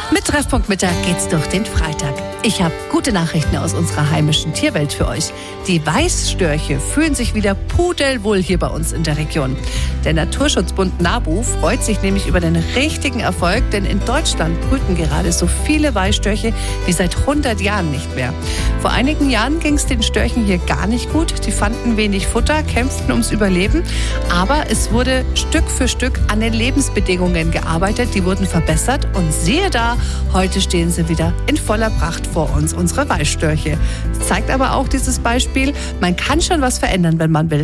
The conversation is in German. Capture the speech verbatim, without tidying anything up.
Mit Treffpunkt Mittag geht's durch den Freitag. Ich habe gute Nachrichten aus unserer heimischen Tierwelt für euch. Die Weißstörche fühlen sich wieder pudelwohl hier bei uns in der Region. Der Naturschutzbund NABU freut sich nämlich über den richtigen Erfolg, denn in Deutschland brüten gerade so viele Weißstörche wie seit hundert Jahren nicht mehr. Vor einigen Jahren ging es den Störchen hier gar nicht gut. Die fanden wenig Futter, kämpften ums Überleben. Aber es wurde Stück für Stück an den Lebensbedingungen gearbeitet. Die wurden verbessert und siehe da, heute stehen sie wieder in voller Pracht vor uns, unsere Weißstörche. Das zeigt aber auch dieses Beispiel, man kann schon was verändern, wenn man will.